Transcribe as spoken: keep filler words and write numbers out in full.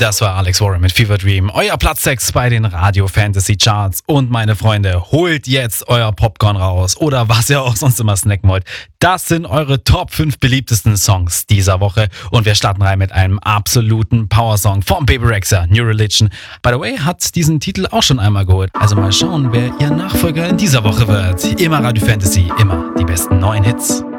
Das war Alex Warren mit Fever Dream. Euer Platz sechs bei den Radio Fantasy Charts. Und meine Freunde, holt jetzt euer Popcorn raus oder was ihr auch sonst immer snacken wollt. Das sind eure Top fünf beliebtesten Songs dieser Woche. Und wir starten rein mit einem absoluten Powersong vom Bebe Rexha, New Religion. By the way, hat diesen Titel auch schon einmal geholt. Also mal schauen, wer ihr Nachfolger in dieser Woche wird. Immer Radio Fantasy, immer die besten neuen Hits.